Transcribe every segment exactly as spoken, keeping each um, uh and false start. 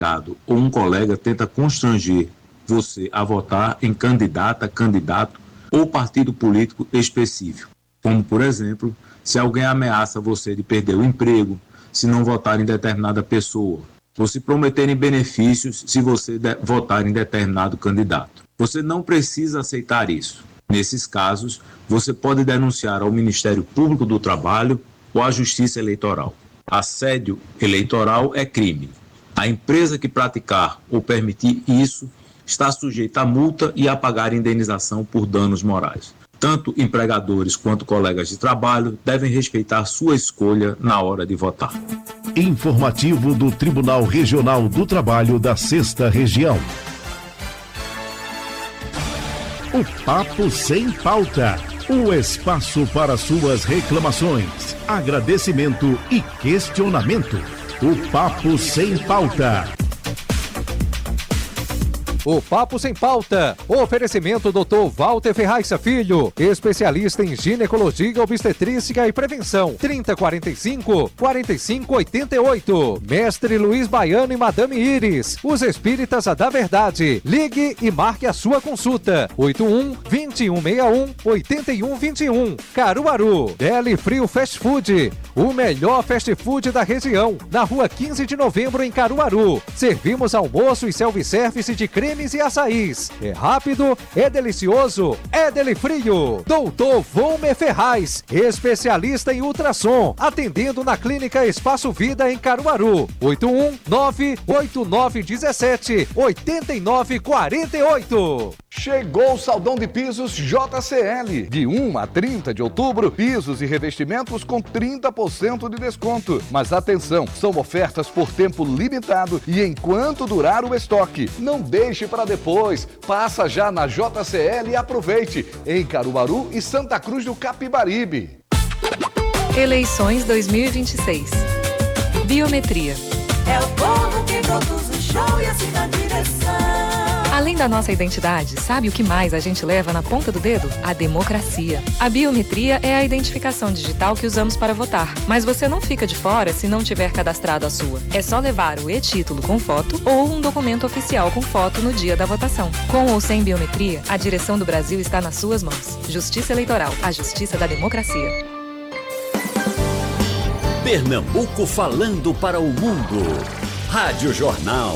ou um colega tenta constranger você a votar em candidata, candidato ou partido político específico. Como, por exemplo, se alguém ameaça você de perder o emprego se não votar em determinada pessoa, ou se prometerem benefícios se você de- votar em determinado candidato. Você não precisa aceitar isso. Nesses casos, você pode denunciar ao Ministério Público do Trabalho ou à Justiça Eleitoral. Assédio eleitoral é crime. A empresa que praticar ou permitir isso está sujeita a multa e a pagar indenização por danos morais. Tanto empregadores quanto colegas de trabalho devem respeitar sua escolha na hora de votar. Informativo do Tribunal Regional do Trabalho da Sexta Região. O Papo Sem Pauta. O espaço para suas reclamações, agradecimento e questionamento. O Papo Sem Pauta. O Papo Sem Pauta. Oferecimento doutor Walter Ferraz Filho, especialista em ginecologia, obstetrícia e prevenção. trinta, quarenta e cinco, quarenta e cinco, oitenta e oito. Mestre Luiz Baiano e Madame Iris, os espíritas da verdade. Ligue e marque a sua consulta. oito um, vinte e um, sessenta e um, oitenta e um, vinte e um. Caruaru. Deli Frio Fast Food, o melhor fast food da região. Na rua quinze de novembro, em Caruaru. Servimos almoço e self-service de creme e açaís. É rápido, é delicioso, é Deli Frio. Doutor Volmer Ferraz, especialista em ultrassom, atendendo na Clínica Espaço Vida em Caruaru. oito um nove oito nove um sete oito nove quatro oito. Chegou o Saldão de Pisos J C L. De um a trinta de outubro, pisos e revestimentos com trinta por cento de desconto. Mas atenção, são ofertas por tempo limitado e enquanto durar o estoque. Não deixe para depois. Passa já na J C L e aproveite. Em Caruaru e Santa Cruz do Capibaribe. Eleições dois mil e vinte e seis. Biometria. É o povo que produz o show e assim na direção. Além da nossa identidade, sabe o que mais a gente leva na ponta do dedo? A democracia. A biometria é a identificação digital que usamos para votar. Mas você não fica de fora se não tiver cadastrado a sua. É só levar o e-título com foto ou um documento oficial com foto no dia da votação. Com ou sem biometria, a direção do Brasil está nas suas mãos. Justiça Eleitoral, a justiça da democracia. Pernambuco falando para o mundo. Rádio Jornal.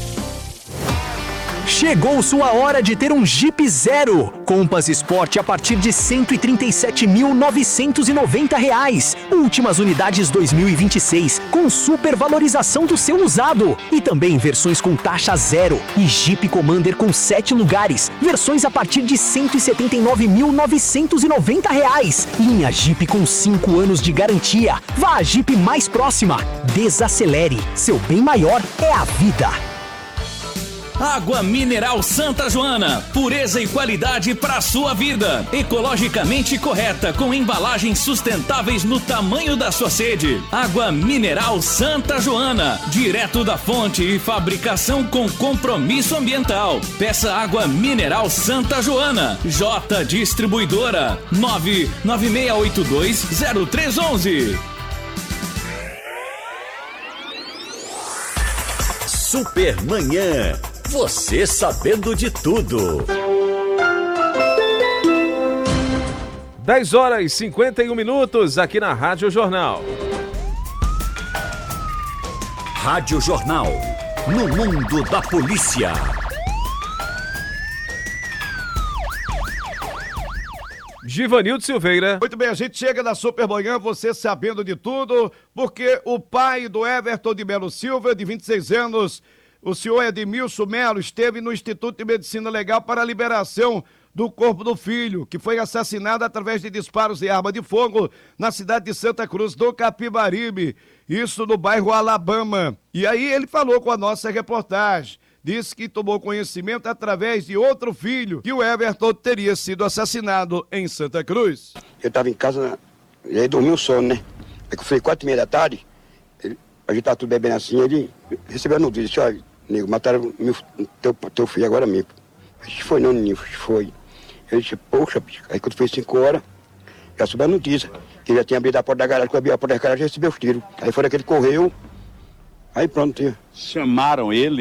Chegou sua hora de ter um Jeep Zero. Compass Sport a partir de cento e trinta e sete mil novecentos e noventa reais. Últimas unidades dois mil e vinte e seis, com supervalorização do seu usado. E também versões com taxa zero. E Jeep Commander com sete lugares. Versões a partir de cento e setenta e nove mil novecentos e noventa reais. Linha Jeep com cinco anos de garantia. Vá à Jeep mais próxima. Desacelere. Seu bem maior é a vida. Água Mineral Santa Joana, pureza e qualidade para sua vida. Ecologicamente correta, com embalagens sustentáveis no tamanho da sua sede. Água Mineral Santa Joana, direto da fonte e fabricação com compromisso ambiental. Peça Água Mineral Santa Joana. J Distribuidora, nove nove seis oito dois zero três um um. Supermanhã. Você sabendo de tudo. dez horas e cinquenta e um minutos aqui na Rádio Jornal. Rádio Jornal. No mundo da polícia. Givanildo Silveira. Muito bem, a gente chega na Supermanhã, você sabendo de tudo, porque o pai do Everton de Melo Silva, de vinte e seis anos, o senhor Edmilson Melo, esteve no Instituto de Medicina Legal para a liberação do corpo do filho, que foi assassinado através de disparos de arma de fogo na cidade de Santa Cruz do Capibaribe, isso no bairro Alabama. E aí ele falou com a nossa reportagem, disse que tomou conhecimento através de outro filho, que o Everton teria sido assassinado em Santa Cruz. Eu estava em casa, e aí dormi um sono, né? Aí que foi quatro e meia da tarde, ele, a gente estava tudo bebendo assim, ele recebeu a notícia, disse, olha, nego, mataram meu, teu, teu filho agora mesmo. Eu disse, foi não, Ninho, foi. Eu disse, poxa, aí quando foi cinco horas, já soube a notícia, que ele já tinha abrido a porta da garagem, quando abriu a porta da garagem, já recebeu os tiros. Aí foi que ele correu, Aí pronto, tia. Chamaram ele?